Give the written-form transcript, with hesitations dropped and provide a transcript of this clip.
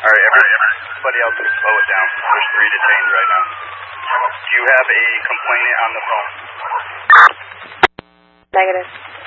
Alright, everybody else slow it down. There's 3 detained right now. Do you have a complainant on the phone? Negative.